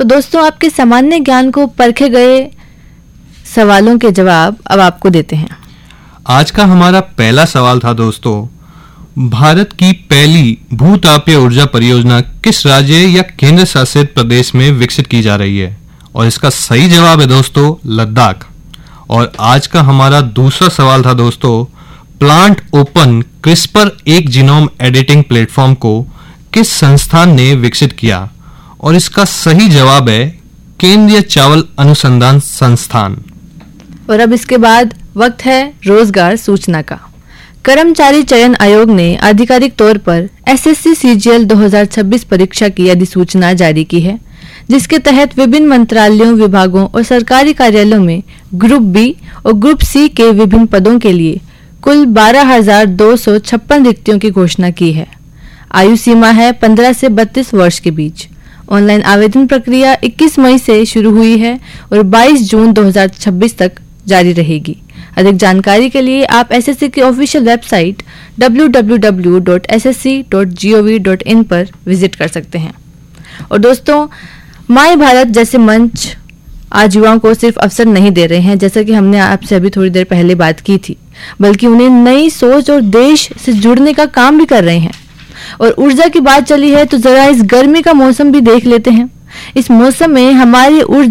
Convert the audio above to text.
तो दोस्तों, आपके सामान्य ज्ञान को परखे गए सवालों के जवाब अब आपको देते हैं। आज का हमारा पहला सवाल था दोस्तों, भारत की पहली भूतापीय ऊर्जा परियोजना किस राज्य या केंद्र शासित प्रदेश में विकसित की जा रही है? और इसका सही जवाब है दोस्तों लद्दाख। और आज का हमारा दूसरा सवाल था दोस्तों, प्लांट ओपन क्रिस्पर एक जीनोम एडिटिंग प्लेटफॉर्म को किस संस्थान ने विकसित किया? और इसका सही जवाब है केंद्रीय चावल अनुसंधान संस्थान। और अब इसके बाद वक्त है रोजगार सूचना का। कर्मचारी चयन आयोग ने आधिकारिक तौर पर एसएससी सीजीएल 2026 परीक्षा की अधिसूचना जारी की है, जिसके तहत विभिन्न मंत्रालयों, विभागों और सरकारी कार्यालयों में ग्रुप बी और ग्रुप सी के विभिन्न पदों के लिए कुल 12,256 रिक्तियों की घोषणा की है। आयु सीमा है 15 से 32 वर्ष के बीच। ऑनलाइन आवेदन प्रक्रिया 21 मई से शुरू हुई है और 22 जून 2026 तक जारी रहेगी। अधिक जानकारी के लिए आप एसएससी की ऑफिशियल वेबसाइट www.ssc.gov.in पर विजिट कर सकते हैं। और दोस्तों, माय भारत जैसे मंच आज युवाओं को सिर्फ अवसर नहीं दे रहे हैं, जैसा कि हमने आपसे अभी थोड़ी देर पहले बात की थी, बल्कि उन्हें नई सोच और देश से जुड़ने का काम भी कर रहे हैं। और ऊर्जा की बात चली है तो जरा इस गर्मी का मौसम भी देख लेते हैं। इस मौसम में हमारी ऊर्जा